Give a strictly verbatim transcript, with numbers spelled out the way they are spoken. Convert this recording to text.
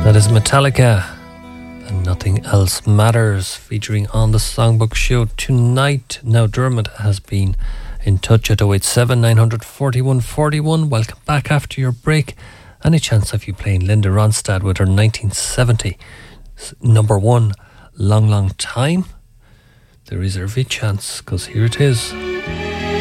That is Metallica and Nothing Else Matters, featuring on the Songbook Show tonight. Now, Dermot has been in touch at oh eight seven, nine four one, four one. Welcome back after your break. Any chance of you playing Linda Ronstadt with her nineteen seventy number one, Long Long Time? There is every chance, because here it is.